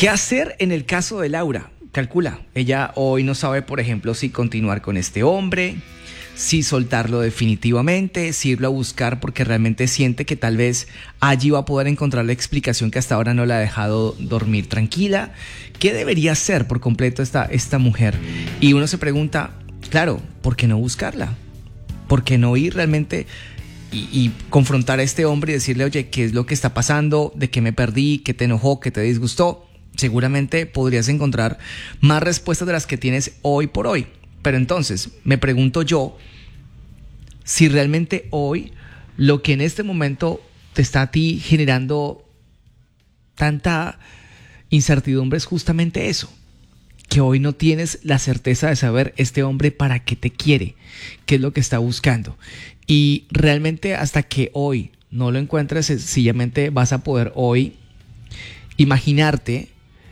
¿Qué hacer en el caso de Laura? Calcula, ella hoy no sabe, por ejemplo, si continuar con este hombre, si soltarlo definitivamente, si irlo a buscar porque realmente siente que tal vez allí va a poder encontrar la explicación que hasta ahora no la ha dejado dormir tranquila. ¿Qué debería hacer por completo esta mujer? Y uno se pregunta, claro, ¿por qué no buscarla? ¿Por qué no ir realmente y confrontar a este hombre y decirle, oye, ¿qué es lo que está pasando? ¿De qué me perdí? ¿Qué te enojó? ¿Qué te disgustó? Seguramente podrías encontrar más respuestas de las que tienes hoy por hoy. Pero entonces, me pregunto yo, si realmente hoy lo que en este momento te está a ti generando tanta incertidumbre es justamente eso, que hoy no tienes la certeza de saber este hombre para qué te quiere, qué es lo que está buscando. Y realmente hasta que hoy no lo encuentres, sencillamente vas a poder hoy imaginarte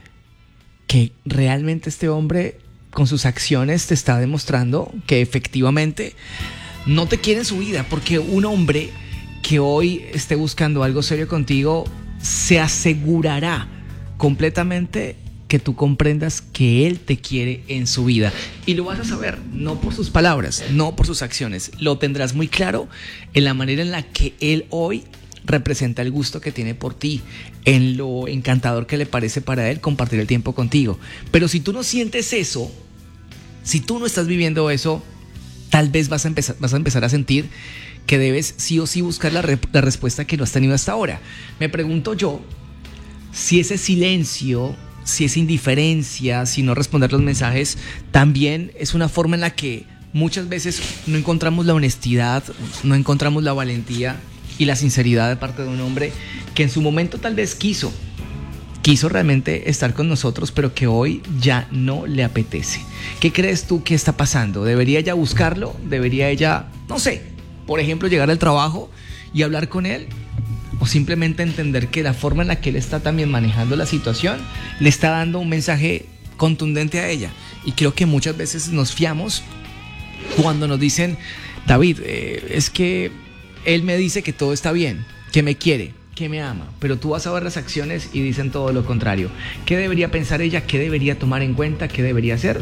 que realmente este hombre con sus acciones te está demostrando que efectivamente no te quiere en su vida, porque un hombre que hoy esté buscando algo serio contigo se asegurará completamente que tú comprendas que él te quiere en su vida. Y lo vas a saber, no por sus palabras, no por sus acciones. Lo tendrás muy claro en la manera en la que él hoy representa el gusto que tiene por ti, en lo encantador que le parece para él compartir el tiempo contigo. Pero si tú no sientes eso, si tú no estás viviendo eso, tal vez vas a empezar a sentir que debes sí o sí buscar la respuesta que no has tenido hasta ahora. Me pregunto yo, si ese silencio, si esa indiferencia, si no responder los mensajes, también es una forma en la que muchas veces no encontramos la honestidad, no encontramos la valentía y la sinceridad de parte de un hombre que en su momento tal vez quiso realmente estar con nosotros, pero que hoy ya no le apetece. ¿Qué crees tú que está pasando? ¿Debería ella buscarlo? ¿Debería ella, no sé, por ejemplo, llegar al trabajo y hablar con él? ¿O simplemente entender que la forma en la que él está también manejando la situación le está dando un mensaje contundente a ella? Y creo que muchas veces nos fiamos cuando nos dicen, David, es que él me dice que todo está bien, que me quiere, que me ama, pero tú vas a ver las acciones y dicen todo lo contrario. ¿Qué debería pensar ella? ¿Qué debería tomar en cuenta? ¿Qué debería hacer?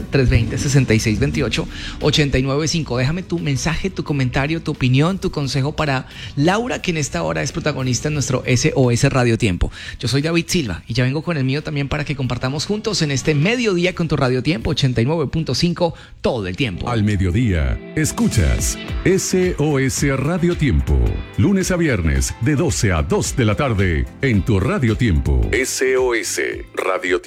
320-6628-895. Déjame tu mensaje, tu comentario, tu opinión, tu consejo para Laura, que en esta hora es protagonista en nuestro SOS Radio Tiempo. Yo soy David Silva y ya vengo con el mío también para que compartamos juntos en este mediodía con tu Radio Tiempo 89.5 todo el tiempo. Al mediodía, escuchas SOS Radio Tiempo. Lunes a viernes, de 12 a 2 de la tarde, en tu Radio Tiempo. SOS Radio Tiempo.